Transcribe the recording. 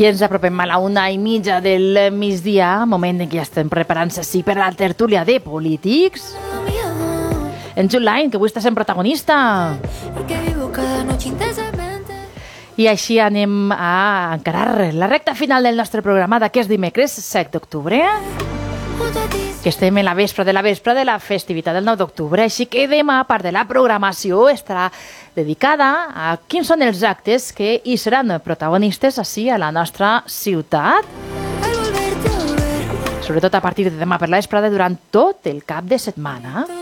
I ens apropem a la 1:30 del migdia, moment en què ja estem preparant-se per la tertúlia de polítics. En Julián, que avui està sent protagonista. I així anem a encarar la recta final del nostre programa d'aquest dimecres 7 d'octubre, que estem en la vespre de la festivitat del 9 d'octubre, així que demà, a part de la programació, estarà dedicada a quins són els actes que hi seran protagonistes així a la nostra ciutat, sobretot a partir de demà per la vesprada durant tot el cap de setmana.